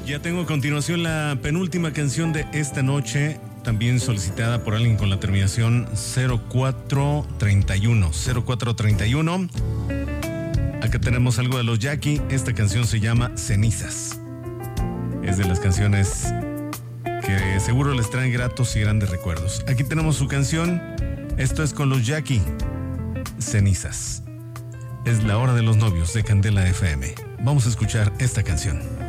Ya tengo a continuación la penúltima canción de esta noche, también solicitada por alguien con la terminación 0431. 0431. Acá tenemos algo de los Jackie. Esta canción se llama Cenizas. Es de las canciones que seguro les traen gratos y grandes recuerdos. Aquí tenemos su canción. Esto es con los Jackie. Cenizas. Es la hora de los novios de Candela FM. Vamos a escuchar esta canción.